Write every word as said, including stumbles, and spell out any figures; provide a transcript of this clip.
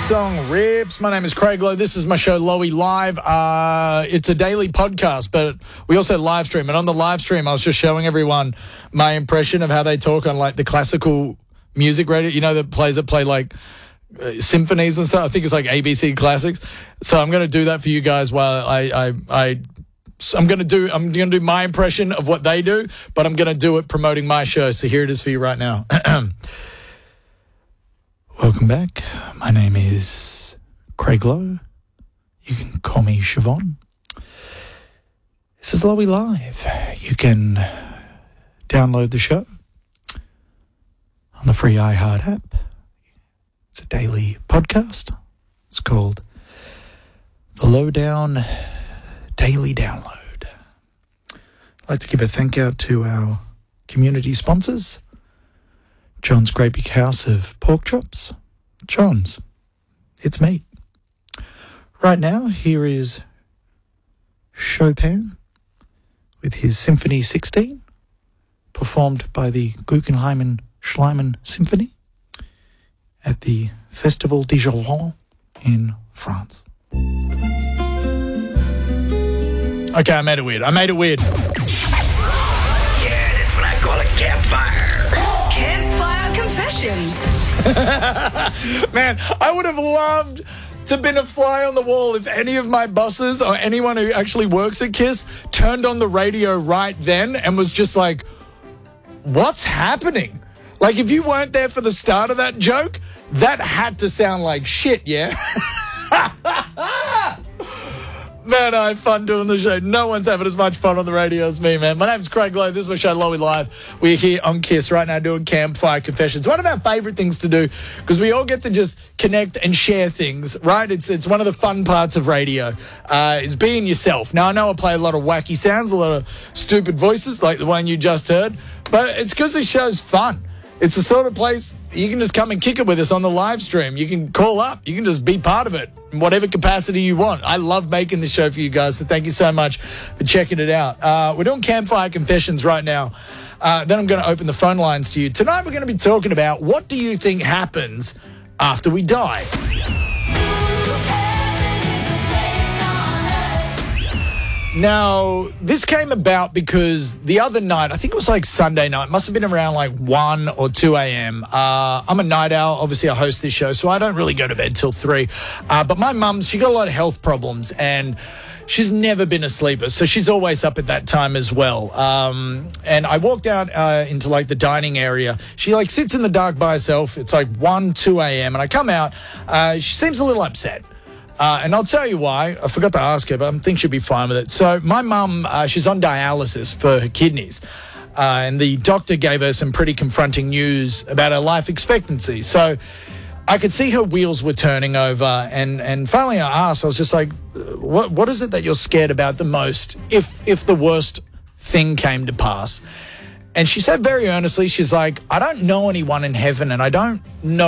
song rips. My name is Craig Lowe. This is my show, Lowy Live. Uh, it's a daily podcast, but we also live stream. And on the live stream, I was just showing everyone my impression of how they talk on like the classical music radio. You know, the plays that play like uh, symphonies and stuff. I think it's like A B C Classics. So I'm going to do that for you guys while I, I, I I'm going to do, I'm going to do my impression of what they do, but I'm going to do it promoting my show. So here it is for you right now. Welcome back. My name is Craig Lowe. You can call me Siobhan. This is Lowy Live. You can download the show on the free iHeart app. It's a daily podcast. It's called The Lowdown Daily Download. I'd like to give a thank out to our community sponsors, John's Great Big House of Pork Chops. John's, it's meat. Right now, here is Chopin with his Symphony sixteen, performed by the Guggenheim Schliemann Symphony at the Festival de Jouvin in France. Okay, I made it weird. I made it weird. Yeah, that's what I call a campfire. Campfire Confessions. Man, I would have loved to have been a fly on the wall if any of my bosses or anyone who actually works at KISS turned on the radio right then and was just like, what's happening? Like, if you weren't there for the start of that joke, that had to sound like shit, yeah? Man, I had fun doing the show. No one's having as much fun on the radio as me, man. My name's Craig Lowe. This is my show, Lowy Live. We're here on KISS right now doing Campfire Confessions. One of our favourite things to do, because we all get to just connect and share things, right? It's it's one of the fun parts of radio, uh, is being yourself. Now, I know I play a lot of wacky sounds, a lot of stupid voices, like the one you just heard, but it's because this show's fun. It's the sort of place you can just come and kick it with us on the live stream. You can call up. You can just be part of it in whatever capacity you want. I love making this show for you guys, so thank you so much for checking it out. Uh, we're doing Campfire Confessions right now. Uh, then I'm going to open the phone lines to you. Tonight we're going to be talking about what do you think happens after we die? Now, this came about because the other night, I think it was like Sunday night, must have been around like one or two a.m. Uh, I'm a night owl. Obviously, I host this show, so I don't really go to bed till three. Uh, but my mum, she got a lot of health problems, and she's never been a sleeper, so she's always up at that time as well. Um, and I walked out uh, into like the dining area. She like sits in the dark by herself. It's like one, two a.m. And I come out. Uh, she seems a little upset. Uh, and I'll tell you why. I forgot to ask her, but I think she'll be fine with it. So my mum, uh, she's on dialysis for her kidneys. Uh, and the doctor gave her some pretty confronting news about her life expectancy. So I could see her wheels were turning over. And, and finally I asked, I was just like, what what is it that you're scared about the most if if the worst thing came to pass? And she said very earnestly, she's like, I don't know anyone in heaven, and I don't know